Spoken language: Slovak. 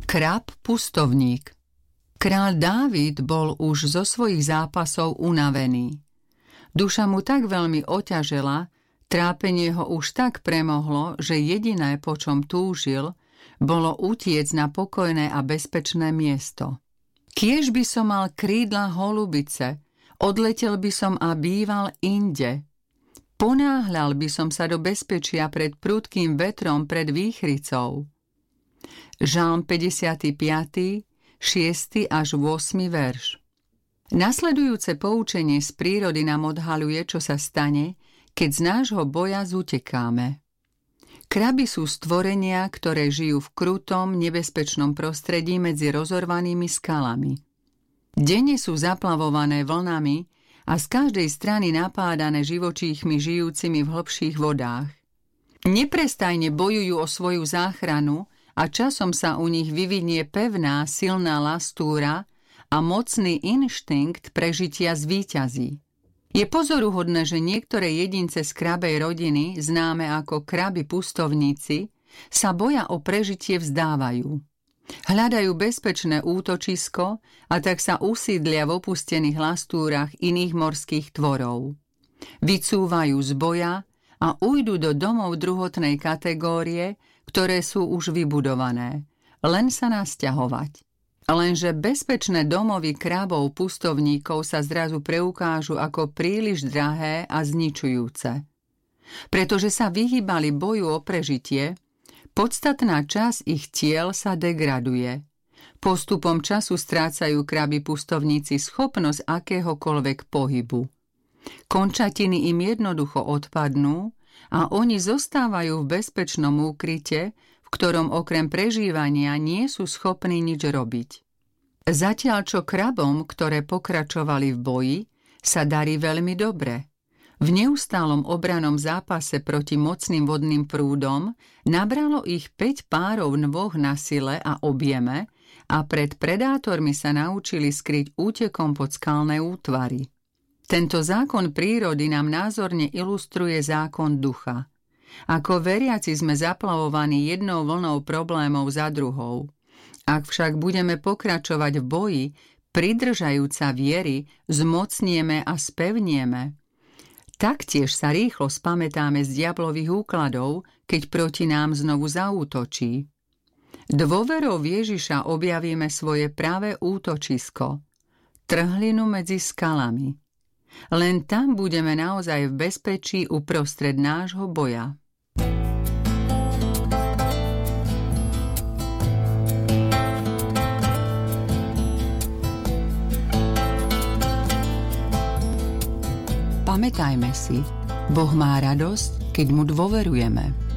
Krab pustovník. Kráľ Dávid bol už zo svojich zápasov unavený. Duša mu tak veľmi oťažela, trápenie ho už tak premohlo, že jediné, po čom túžil, bolo utiec na pokojné a bezpečné miesto. Kiež by som mal krídla holubice, odletel by som a býval inde. Ponáhľal by som sa do bezpečia pred prudkým vetrom, pred výchricou. Žalm 55., 6. až 8. verš. Nasledujúce poučenie z prírody nám odhaľuje, čo sa stane, keď z nášho boja zutekáme. Kraby sú stvorenia, ktoré žijú v krutom, nebezpečnom prostredí medzi rozorvanými skalami. Denne sú zaplavované vlnami a z každej strany napádané živočíchmi žijúcimi v hlbších vodách. Neprestajne bojujú o svoju záchranu a časom sa u nich vyvinie pevná, silná lastúra a mocný inštinkt prežitia zvíťazí. Je pozoruhodné, že niektoré jedince z krabej rodiny, známe ako kraby pustovníci, sa boja o prežitie vzdávajú. Hľadajú bezpečné útočisko a tak sa usídlia v opustených lastúrach iných morských tvorov. Vycúvajú z boja a ujdu do domov druhotnej kategórie, ktoré sú už vybudované, len sa nasťahovať. Lenže bezpečné domovy krabov pustovníkov sa zrazu preukážu ako príliš drahé a zničujúce. Pretože sa vyhýbali boju o prežitie, podstatná časť ich tiel sa degraduje. Postupom času strácajú kraby pustovníci schopnosť akéhokoľvek pohybu. Končatiny im jednoducho odpadnú a oni zostávajú v bezpečnom úkryte, v ktorom okrem prežívania nie sú schopní nič robiť. Zatiaľ čo krabom, ktoré pokračovali v boji, sa darí veľmi dobre. V neustálom obranom zápase proti mocným vodným prúdom nabralo ich 5 párov nôh na sile a objeme a pred predátormi sa naučili skryť útekom pod skalné útvary. Tento zákon prírody nám názorne ilustruje zákon ducha. Ako veriaci sme zaplavovaní jednou vlnou problémov za druhou. Ak však budeme pokračovať v boji, pridržajúca viery, zmocnieme a spevnieme. Taktiež sa rýchlo spamätáme z diablových úkladov, keď proti nám znovu zaútočí. Dôverou v Ježiša objavíme svoje pravé útočisko, trhlinu medzi skalami. Len tam budeme naozaj v bezpečí uprostred nášho boja. Pamätajme si, Boh má radosť, keď mu dôverujeme.